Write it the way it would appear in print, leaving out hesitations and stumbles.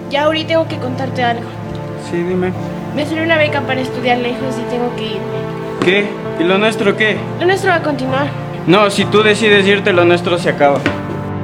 Ya, ahorita tengo que contarte algo. Sí, dime. Me salió una beca para estudiar lejos y tengo que irme. ¿Qué? ¿Y lo nuestro qué? Lo nuestro va a continuar. No, si tú decides irte, lo nuestro se acaba.